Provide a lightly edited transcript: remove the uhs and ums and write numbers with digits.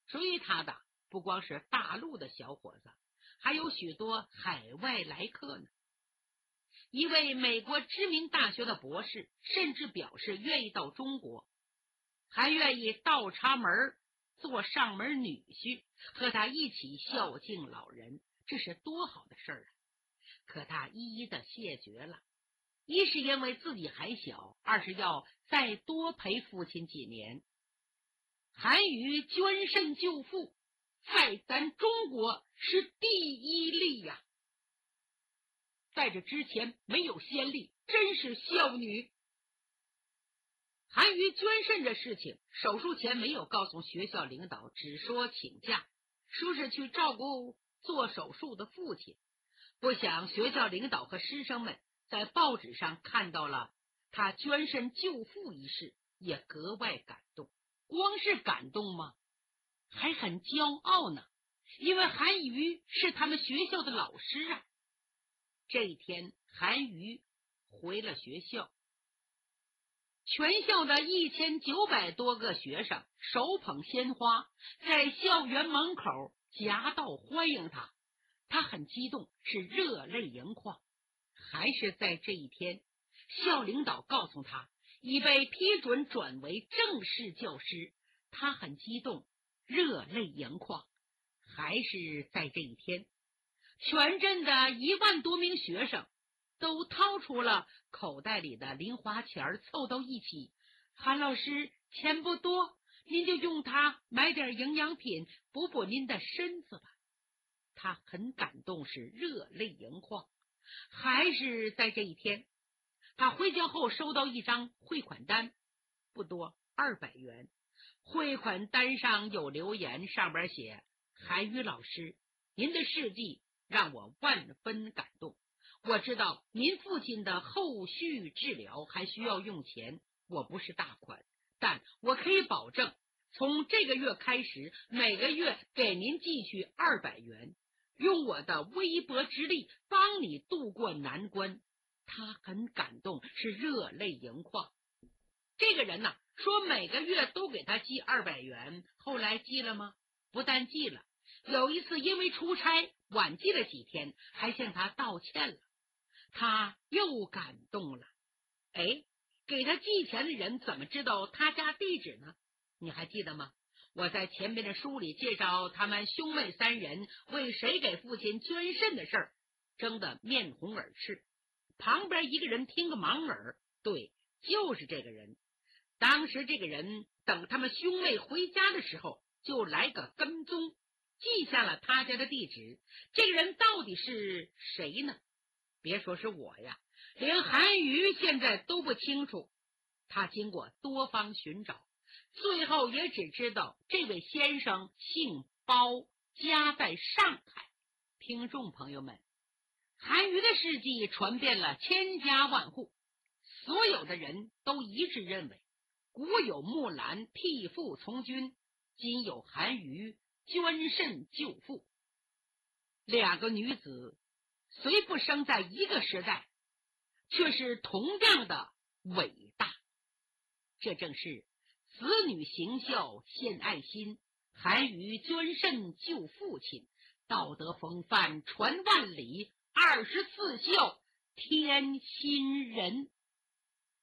追他的不光是大陆的小伙子，还有许多海外来客呢。一位美国知名大学的博士甚至表示愿意到中国，还愿意倒插门做上门女婿，和他一起孝敬老人，这是多好的事儿啊！可他一一的谢绝了，一是因为自己还小，二是要再多陪父亲几年。韩愈捐肾救父，在咱中国是第一例呀！在这之前没有先例，真是孝女。韩愈捐肾的事情，手术前没有告诉学校领导，只说请假，说是去照顾做手术的父亲。不想学校领导和师生们在报纸上看到了他捐肾救父一事，也格外感动。光是感动吗？还很骄傲呢，因为韩愈是他们学校的老师啊。这一天，韩愈回了学校，全校的1900多个学生手捧鲜花，在校园门口夹道欢迎他。他很激动，是热泪盈眶。还是在这一天，校领导告诉他已被批准转为正式教师，他很激动，热泪盈眶。还是在这一天，全镇的1万多名学生都掏出了口袋里的零花钱，凑到一起，韩老师，钱不多，您就用它买点营养品，补补您的身子吧。他很感动，是热泪盈眶。还是在这一天，他回家后收到一张汇款单，不多，200元。汇款单上有留言，上边写：韩愈老师，您的事迹让我万分感动。我知道您父亲的后续治疗还需要用钱，我不是大款，但我可以保证，从这个月开始，每个月给您寄去200元，用我的微薄之力帮你度过难关。他很感动，是热泪盈眶。这个人说每个月都给他寄200元，后来寄了吗？不但寄了，有一次因为出差晚寄了几天，还向他道歉了。他又感动了。给他寄钱的人怎么知道他家地址呢？你还记得吗？我在前面的书里介绍他们兄妹3人为谁给父亲捐肾的事儿，争得面红耳赤。旁边一个人听个盲耳，对，就是这个人。当时这个人等他们兄妹回家的时候，就来个跟踪，记下了他家的地址。这个人到底是谁呢？别说是我呀，连韩愈现在都不清楚。他经过多方寻找，最后也只知道这位先生姓包，家在上海。听众朋友们，韩愈的事迹传遍了千家万户，所有的人都一致认为，古有木兰替父从军，今有韩愈捐肾救父。2个女子虽不生在一个时代，却是同样的伟大。这正是子女行孝献爱心，韩愈捐肾救父亲，道德风范传万里，24孝添新人。